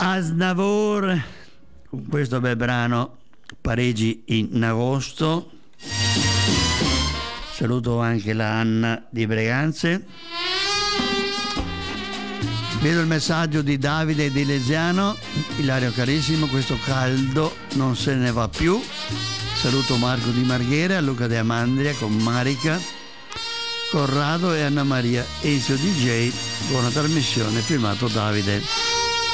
Aznavour, con questo bel brano Parigi in agosto. Saluto anche la Anna di Breganze. Vedo il messaggio di Davide di Lesiano. Ilario carissimo, questo caldo non se ne va più. Saluto Marco di Marghera, Luca di Amandria con Marica, Corrado e Anna Maria, Ezio DJ. Buona trasmissione, firmato Davide.